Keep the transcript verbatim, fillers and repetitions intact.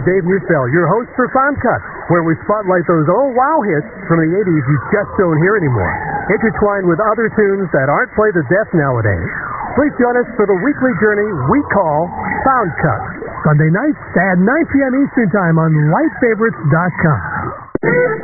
Dave Neufeld, your host for Found Cuts, where we spotlight those old wow hits from the eighties you just don't hear anymore, intertwined with other tunes that aren't played to death nowadays. Please join us for the weekly journey we call Found Cuts. Sunday nights at nine p.m. Eastern Time on light favorites dot com.